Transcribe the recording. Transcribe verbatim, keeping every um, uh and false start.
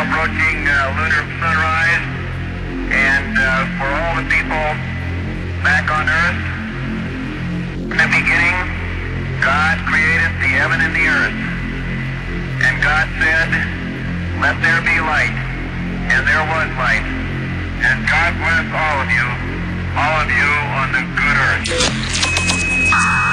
approaching uh, lunar sunrise, and uh, for all the people back on Earth, in the beginning, God created the heaven and the earth. And God said, let there be light. And there was light. And God bless all of you, all of you on the good earth.